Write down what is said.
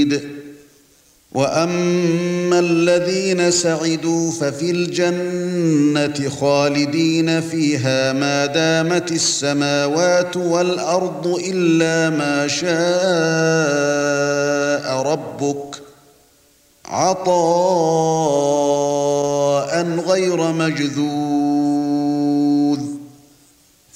شديد. واما الذين سعدوا ففي الجنه خالدين فيها ما دامت السماوات والارض الا ما شاء ربك عطاء غير مجذوذ.